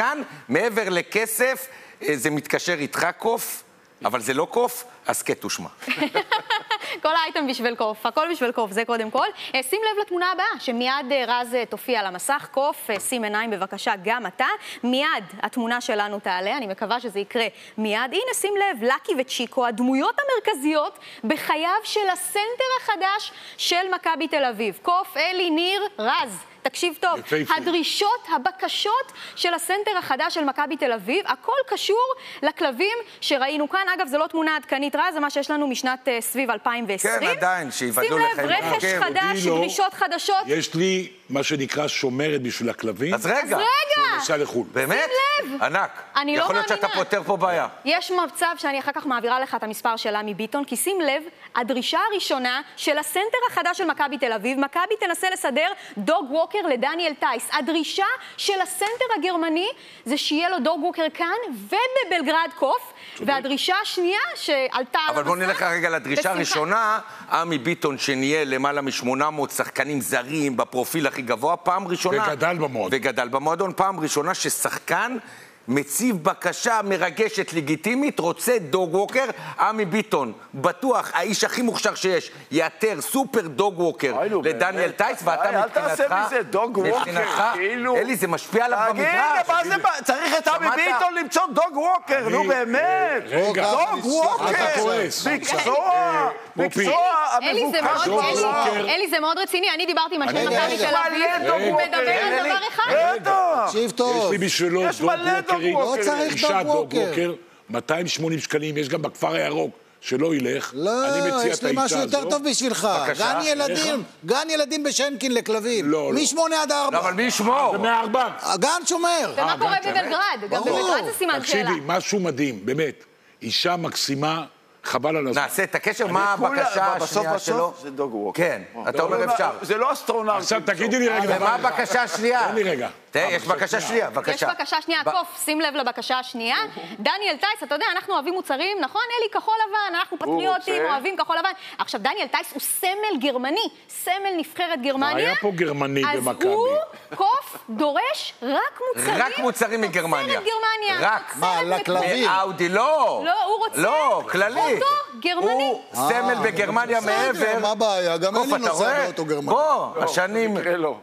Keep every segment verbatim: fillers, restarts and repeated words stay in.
שחקן, מעבר לכסף, זה מתקשר איתך קוף, אבל זה לא קוף, אז קטו שמה. כל האייטם בשביל קוף, הכל בשביל קוף, זה קודם כל. שים לב לתמונה הבאה, שמיד רז תופיע על המסך. קוף, שים עיניים בבקשה גם אתה. מיד התמונה שלנו תעלה, אני מקווה שזה יקרה מיד. הנה, שים לב, לקי וצ'יקו, הדמויות המרכזיות בחייו של הסנטר החדש של מכבי תל אביב. קוף, אלי, ניר, רז. תקשיב טוב, הדרישות, הבקשות של הסנטר החדש של מכבי תל אביב, הכל קשור לכלבים שראינו כאן. אגב, זו לא תמונה עדכנית רע, זה מה שיש לנו משנת סביב אלפיים ועשרים. כן, עדיין, שיבדלו לחיים. שים לב, רכש חדש, דרישות חדשות. יש לי מה שנקרא שומרת בשביל הכלבים. אז רגע. אז רגע. שהוא נוסע לחו"ל. באמת? שים לב. ענק. אני לא יכול להיות שאתה מאמינה. פותר פה בעיה. יש מצב שאני אחר כך מעבירה לך את המספר של עמי ביטון, כי שים לב, הדרישה הראשונה של הסנטר החדש של מכבי תל אביב, מכבי תנסה לסדר דוג ווקר לדניאל טייס. הדרישה של הסנטר הגרמני זה שיהיה לו דוג ווקר כאן ובבלגרד קוף, והדרישה השנייה שעלתה על המסך... אבל בוא נלך רגע לדרישה הראשונה, עמי ביטון שנהיה למעלה מ-שמונה מאות שחקנים זרים בפרופיל הכי גבוה, פעם ראשונה... וגדל במועדון. וגדל במועדון, פעם ראשונה ששחקן מציב בקשה מרגשת לגיטימית, רוצה דוג ווקר. עמי ביטון, בטוח, האיש הכי מוכשר שיש, יאתר סופר דוג ווקר לדניאל טייס, ואתה מבחינתך... אל תעשה מזה דוג ווקר, כאילו... אלי, זה משפיע עליו במגרש. תגיד, מה זה... צריך את עמי ביטון למצוא דוג ווקר, נו באמת. רגע, דוג ווקר. מקצוע, מקצוע המבוקש. אלי, זה מאוד רציני. אני דיברתי עם אנשי מכבי תל אביב. הוא מדבר על דבר אחד. תקשיב טוב. יש לי בשבילו דוג ווקר. לא צריך אישה דוג דוג ווקר. ווקר, מאתיים ושמונים שקלים, יש גם בכפר הירוק, שלא ילך. לא, יש לי משהו יותר טוב בשבילך. גן ילדים, גן ילדים בשנקין לכלבים. לא, לא. משמונה עד ארבע. אבל מי ישמור? זה מארבע. גן שומר. ומה קורה בבלגרד? גם בבלגרד זה סימן שאלה. תקשיבי, משהו מדהים, באמת. אישה מקסימה, חבל על הזמן. נעשה את הקשר, מה הבקשה השנייה שלו? בסוף זה דוג ווקר. כן, אתה אומר אפשר. זה לא אסטרונאוט. עכשיו תגידי לי רגע. ומה הבקשה השנייה? תן לי רגע. יש בקשה שנייה, יש בבקשה. בקשה שנייה, קוף, שים לב לבקשה השנייה. דניאל טייס, אתה יודע, אנחנו אוהבים מוצרים, נכון? אלי, כחול לבן, אנחנו פטריוטים, אוהבים כחול לבן. עכשיו, דניאל טייס הוא סמל גרמני, סמל נבחרת גרמניה. היה פה גרמני במכבי. אז הוא, קוף, דורש רק מוצרים. רק מוצרים מגרמניה. תוצרת גרמניה. רק. מה, לכלבים? מאאודי, לא. לא, הוא רוצה... לא, כללי. אותו, גרמני. הוא סמל בגרמניה מעבר. מה הבעיה? גם קוף, אלי אתה נוסע רואה? באותו גרמני. בוא, השנים לא.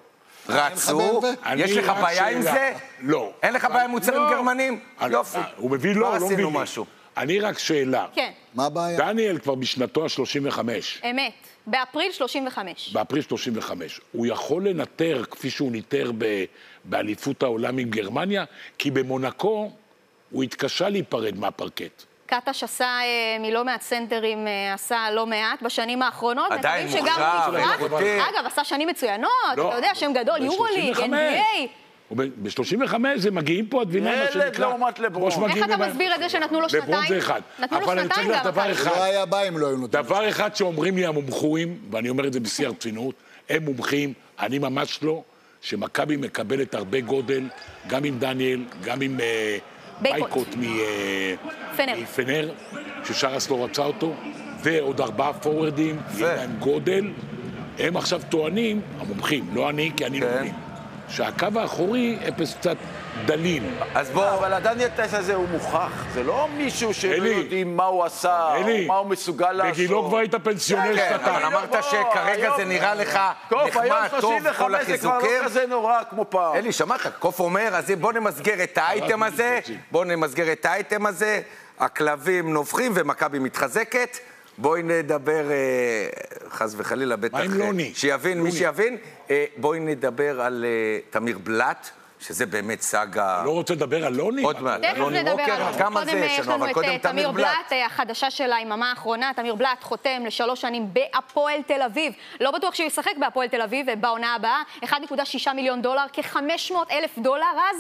רצו. יש לך בעיה עם זה? לא. אין לך בעיה עם מוצרים גרמנים? יופי. הוא מבין לא, לא מבין. משהו. אני רק שאלה. כן, מה הבעיה? דניאל כבר בשנתו ה-שלושים וחמש. אמת. באפריל שלושים וחמש. באפריל שלושים וחמש. הוא יכול לנטר כפי שהוא ניטר ב- באליפות העולם עם גרמניה, כי במונקו הוא התקשה להיפרד מהפרקט. קטש עשה אה, מלא מעט סנטרים, אה, עשה לא מעט בשנים האחרונות. עדיין מקווים שגם מוכשר, הוא יפרח. איכותי. אגב, עשה שנים מצוינות, לא, אתה יודע, שם גדול, יורוליג, אן בי איי. ב-שלושים וחמש זה מגיעים פה עד וינה, מה ילד שנקרא. לעומת לברון. כמו שמגיעים איך אתה לב- מסביר את זה שנתנו לו שנתיים? לברון זה אחד. נתנו לו אבל אני צריך שנתיים לדעת גם. דבר אבל. אחד. לא היה בא אם לא היו נותנים. דבר אחד שאומרים לי המומחים, ואני אומר את זה בשיא הרצינות, הם מומחים, אני ממש לא, שמכבי מקבלת הרבה גודל, גם עם דניאל, גם עם אה, בייקוט. בייקוט מ- אה, פנר. מפנר, ששרס לא רצה אותו, ועוד ארבעה פורורדים, יש להם גודל. הם עכשיו טוענים, המומחים, לא אני, כי אני לא מבין, שהקו האחורי אפס קצת דליל. אז בוא... אבל הדניאל טייס הזה הוא מוכח, זה לא מישהו שלא אלי. יודעים מה הוא עשה, או אלי, מה הוא מסוגל לעשות. בגילו כבר היית פנסיונר כן, אבל שנתיים. אמרת שכרגע זה נראה לך קוף, היום נחמד, טוב, שלושים כל וחמש זה כבר החיזוקים. לא כזה נורא כמו פעם. אלי, שמעת, קוף אומר, אז בוא נמסגר את האייטם הזה, בוא נמסגר את האייטם הזה, הכלבים נובחים ומכבי מתחזקת. בואי נדבר, אה, חס וחלילה, בטח, מה עם לוני? שיבין, מי שיבין, אה, בואי נדבר על אה, תמיר בלאט, שזה באמת סאגה... לא רוצה לדבר על לוני? עוד מעט, תכף לוני נדבר ווקר, עליו. גם על זה קודם יש יש לנו, לנו אבל את קודם אה, תמיר בלאט. בלאט, החדשה שלה, היממה האחרונה. תמיר בלאט חותם לשלוש שנים בהפועל תל אביב. לא בטוח שהוא ישחק בהפועל תל אביב בעונה הבאה. אחד נקודה שישה מיליון דולר, כ-חמש מאות אלף דולר, אז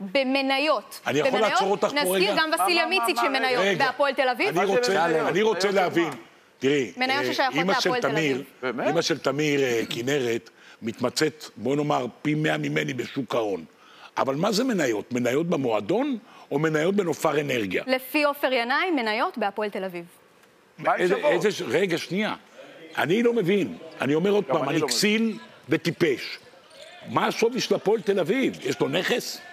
במניות. אני יכול במניות. לעצור אותך פה רגע? נזכיר גם וסיליה מה, מה, מיציץ' מה, שמניות רגע. בהפועל תל אביב. אני רוצה, מניות? אני רוצה מניות להבין. תראי, מניות אה, ששייכות אמא של להפועל תל תמיר, אביב. באמת? אמא של תמיר, אה, כנרת, מתמצאת, בוא נאמר, פי מאה ממני בשוק ההון. אבל מה זה מניות? מניות במועדון או מניות בנופר אנרגיה? לפי עופר ינאי, מניות בהפועל תל אביב. מה הם איזה, שוות? איזה, ש- רגע, שנייה. אני לא מבין. אני אומר עוד פעם, אני אני לא כסיל וטיפש. מה השווי של הפועל תל אביב? יש לו נכס?